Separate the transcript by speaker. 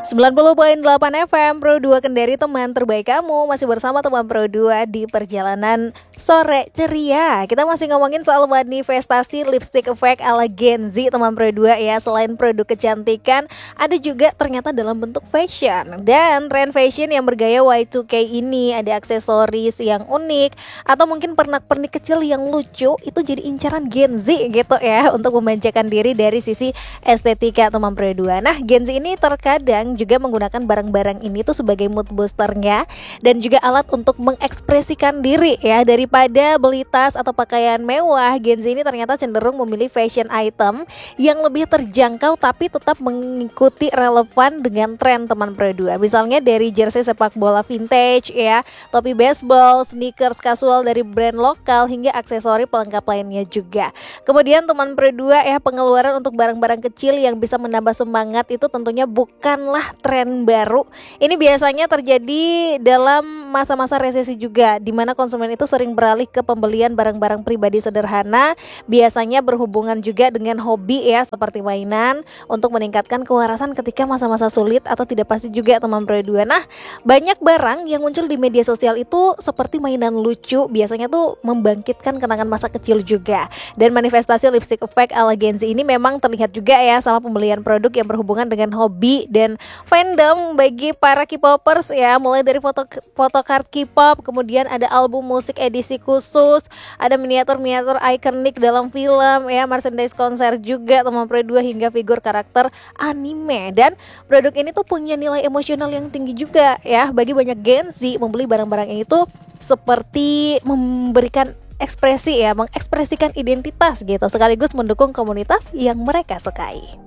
Speaker 1: 90,8 FM Pro 2 Kendari, teman terbaik kamu. Masih bersama teman Pro 2 di perjalanan sore ceria. Kita masih ngomongin soal manifestasi lipstick effect ala Gen Z, teman Pro 2 ya. Selain produk kecantikan, ada juga ternyata dalam bentuk fashion. Dan tren fashion yang bergaya Y2K ini ada aksesoris yang unik atau mungkin pernak-pernik kecil yang lucu, itu jadi incaran Gen Z gitu ya, untuk memanjakan diri dari sisi estetika, teman Pro 2. Nah, Gen Z ini terkadang juga menggunakan barang-barang ini tuh sebagai mood boosternya dan juga alat untuk mengekspresikan diri ya. Daripada beli tas atau pakaian mewah, Gen Z ini ternyata cenderung memilih fashion item yang lebih terjangkau tapi tetap mengikuti relevan dengan tren, teman Pro 2. Misalnya dari jersey sepak bola vintage ya, topi baseball, sneakers kasual dari brand lokal hingga aksesori pelengkap lainnya juga. Kemudian teman Pro 2 ya, pengeluaran untuk barang-barang kecil yang bisa menambah semangat itu tentunya bukanlah tren baru. Ini biasanya terjadi dalam masa-masa resesi juga, di mana konsumen itu sering beralih ke pembelian barang-barang pribadi sederhana, biasanya berhubungan juga dengan hobi ya, seperti mainan untuk meningkatkan kewarasan ketika masa-masa sulit atau tidak pasti juga, teman Pro 2. Nah, banyak barang yang muncul di media sosial itu seperti mainan lucu, biasanya tuh membangkitkan kenangan masa kecil juga. Dan manifestasi lipstick effect ala Gen Z ini memang terlihat juga ya sama pembelian produk yang berhubungan dengan hobi dan fandom bagi para K-popers ya, mulai dari photocard K-pop, kemudian ada album musik edisi khusus, ada miniatur-miniatur ikonik dalam film ya, merchandise konser juga, teman Pro 2, hingga figur karakter anime. Dan produk ini tuh punya nilai emosional yang tinggi juga ya, bagi banyak Gen Z membeli barang-barang ini tuh seperti memberikan ekspresi ya, mengekspresikan identitas gitu, sekaligus mendukung komunitas yang mereka sukai.